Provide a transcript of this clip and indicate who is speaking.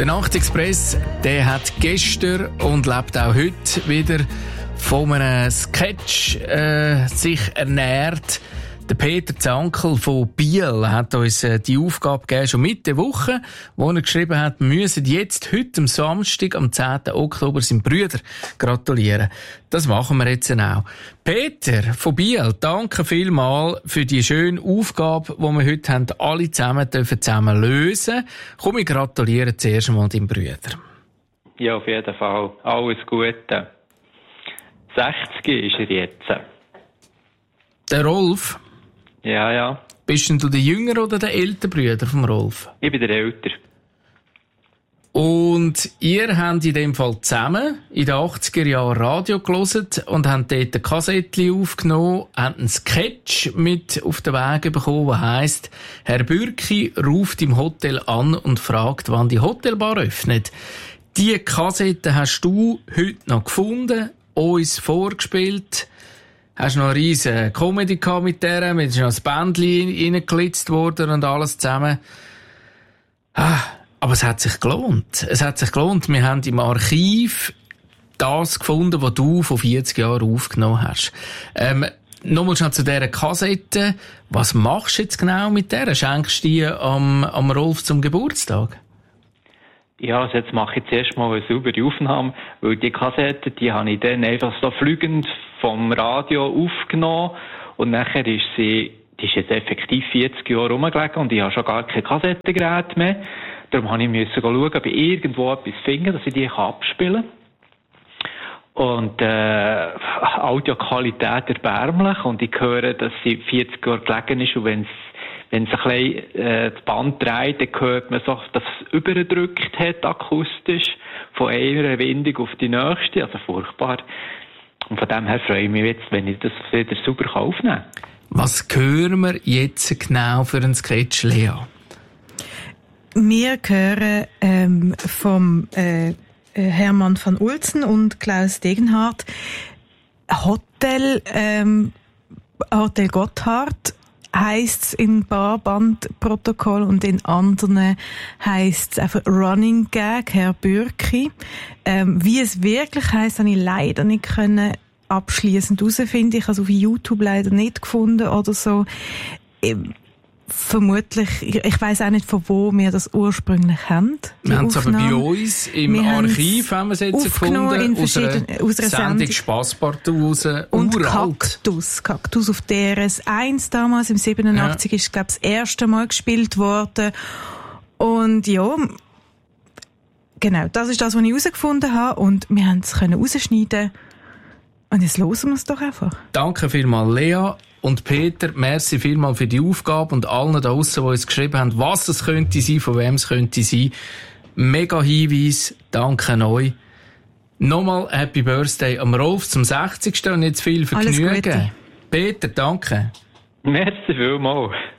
Speaker 1: Der Nachtexpress, der hat gestern und lebt auch heute wieder von einem Sketch sich ernährt. Der Peter Zankel von Biel hat uns die Aufgabe gegeben, schon Mitte Woche, wo er geschrieben hat, wir müssen jetzt heute am Samstag, am 10. Oktober, seinem Brüder gratulieren. Das machen wir jetzt auch. Peter von Biel, danke vielmals für die schöne Aufgabe, die wir heute haben, alle zusammen lösen. Komm, ich gratuliere zuerst einmal deinem Brüder.
Speaker 2: Ja, auf jeden Fall. Alles Gute. 60 ist er jetzt.
Speaker 1: Der Rolf?
Speaker 2: Ja.
Speaker 1: Bist denn du der jüngere oder der ältere Bruder vom Rolf?
Speaker 2: Ich bin der Ältere.
Speaker 1: Und ihr habt in dem Fall zusammen in den 80er Jahren Radio gehört und habt dort ein Kassettchen aufgenommen, habt einen Sketch mit auf den Weg bekommen, der heisst, Herr Bürki ruft im Hotel an und fragt, wann die Hotelbar öffnet. Die Kassette hast du heute noch gefunden, uns vorgespielt. Hast noch eine riesen Comedy gehabt mit der, mit noch ein Bändchen reingeglitzt worden und alles zusammen. Aber es hat sich gelohnt. Wir haben im Archiv das gefunden, was du vor 40 Jahren aufgenommen hast. Nochmal schnell zu dieser Kassette. Was machst du jetzt genau mit der? Schenkst du die am Rolf zum Geburtstag?
Speaker 2: Ja, also jetzt mache ich zuerst mal eine saubere Aufnahme, weil die Kassette, die habe ich dann einfach so fliegend vom Radio aufgenommen und nachher die ist jetzt effektiv 40 Jahre rumgelegen und ich habe schon gar kein Kassettengerät mehr. Darum musste ich schauen, ob ich irgendwo etwas finde, dass ich die abspielen kann. Und Audioqualität erbärmlich und ich höre, dass sie 40 Jahre gelegen ist und wenn es ein bisschen das Band dreht, dann hört man so, dass es übergedrückt hat, akustisch, von einer Windung auf die nächste, also furchtbar. Und von dem her freue ich mich jetzt, wenn ich das wieder sauber aufnehmen kann.
Speaker 1: Was hören wir jetzt genau für einen Sketch, Lea?
Speaker 3: Wir hören vom Hermann van Ulzen und Klaus Degenhardt Hotel Gotthard heisst in Barbandprotokoll und in anderen heisst es einfach Running Gag, Herr Bürki. Wie es wirklich heisst, habe ich leider nicht können abschliessend herausfinden. Ich habe es auf YouTube leider nicht gefunden oder so. Vermutlich, ich weiss auch nicht, von wo wir das ursprünglich haben.
Speaker 1: Wir haben es aber bei uns im Archiv haben wir es jetzt gefunden, aus einer Sendung Spasspartout raus.
Speaker 3: Und Kaktus auf DRS1 damals, im 87 ist, glaube ich, das erste Mal gespielt worden. Und ja, genau, das ist das, was ich herausgefunden habe. Und wir haben es rausschneiden. Und jetzt hören wir es doch einfach.
Speaker 1: Danke vielmals, Lea. Und Peter, merci vielmal für die Aufgabe und allen da draussen, die uns geschrieben haben, was es könnte sein, von wem es könnte sein. Mega Hinweis, danke euch. Nochmal Happy Birthday am Rolf zum 60. und jetzt viel Vergnügen.
Speaker 3: Alles Gute.
Speaker 1: Peter, danke.
Speaker 2: Merci vielmals.